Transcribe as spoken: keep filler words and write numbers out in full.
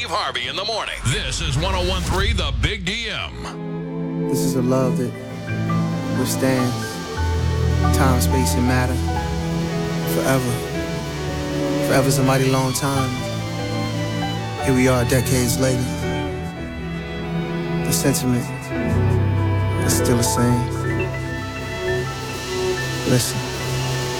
Steve Harvey in the morning. This is one oh one three The Big D M. This is a love that withstands time, space, and matter forever. Forever's a mighty long time. Here we are decades later. The sentiment is still the same. Listen.